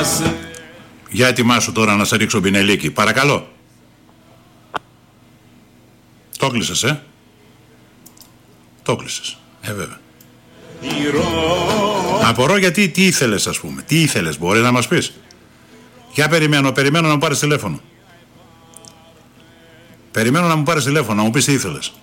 Για ετοιμάσου τώρα να σε ρίξω πινελίκι. Παρακαλώ. Το κλείσες, Το κλείσες. Βέβαια. Απορώ γιατί, τι ήθελες, ας πούμε. Τι ήθελες, μπορεί να μας πεις. Για περιμένω να μου πάρεις τηλέφωνο. Περιμένω να μου πάρεις τηλέφωνο, να μου πεις τι ήθελες.